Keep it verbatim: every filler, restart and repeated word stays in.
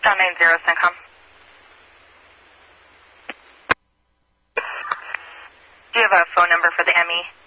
Down nine zero, CENTCOM. Do you have a phone number for the M E?